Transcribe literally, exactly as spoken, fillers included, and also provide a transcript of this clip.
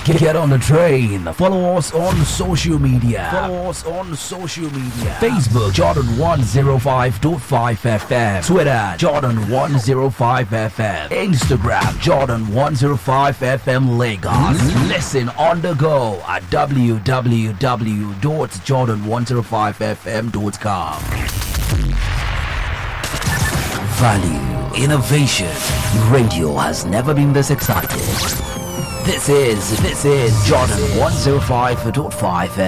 Get on the train. Follow us on social media. Follow us on social media. Facebook Jordan one oh five point five F M. Twitter Jordan one oh five F M. Instagram Jordan one oh five F M Lagos. Listen on the go at w w w dot jordan one oh five f m dot com. Value, innovation. Radio has never been this excited. This is, this is Jordan one oh five point five